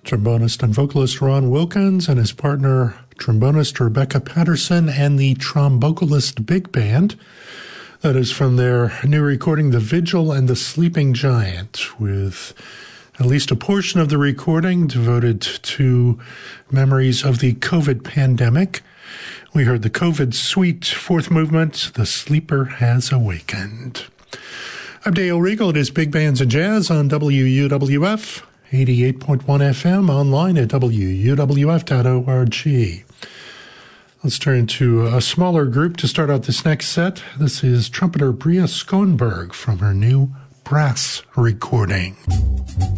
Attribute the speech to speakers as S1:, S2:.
S1: trombonist and vocalist Ron Wilkins and his partner, trombonist Rebecca Patterson, and the Trombocalist Big Band. That is from their new recording, The Vigil and the Sleeping Giant, with at least a portion of the recording devoted to memories of the COVID pandemic. We heard the COVID Suite, fourth movement, The Sleeper Has Awakened. I'm Dale Regal. It is Big Bands and Jazz on WUWF, 88.1 FM, online at WUWF.org. Let's turn to a smaller group to start out this next set. This is trumpeter Bria Skoenberg from her new brass recording.